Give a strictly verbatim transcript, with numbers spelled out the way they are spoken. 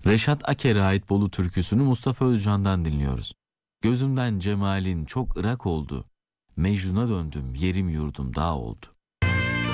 Reşat Aker'e ait Bolu türküsünü Mustafa Özcan'dan dinliyoruz. Gözümden cemalin çok ırak oldu. Mecnun'a döndüm, yerim yurdum dağ oldu.